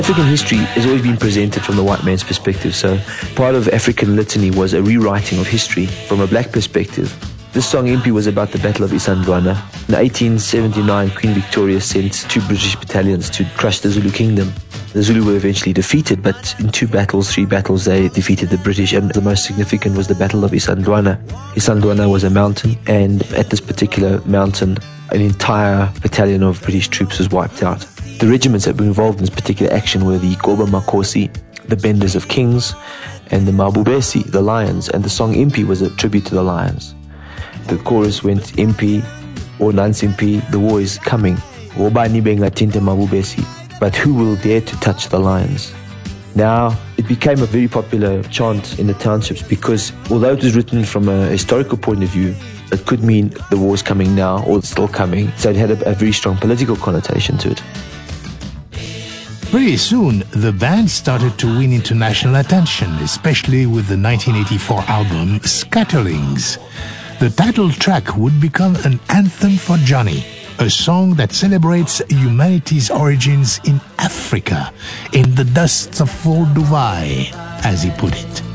African history has always been presented from the white man's perspective, so part of African litany was a rewriting of history from a black perspective. This song, Impi, was about the Battle of Isandlwana. In 1879, Queen Victoria sent 2 British battalions to crush the Zulu kingdom. The Zulu were eventually defeated, but in 3 battles, they defeated the British, and the most significant was the Battle of Isandlwana. Isandlwana was a mountain, and at this particular mountain, an entire battalion of British troops was wiped out. The regiments that were involved in this particular action were the Goba Makhosi, the Benders of Kings, and the Mabubesi, the Lions, and the song Impi was a tribute to the Lions. The chorus went, Impi, or Nansimpi, the war is coming. Wobani benga tinte Mabubesi, but who will dare to touch the Lions? Now, it became a very popular chant in the townships because although it was written from a historical point of view, it could mean the war is coming now or it's still coming. So it had a very strong political connotation to it. Very soon, the band started to win international attention, especially with the 1984 album Scatterlings. The title track would become an anthem for Johnny, a song that celebrates humanity's origins in Africa, in the dusts of Olduvai, as he put it.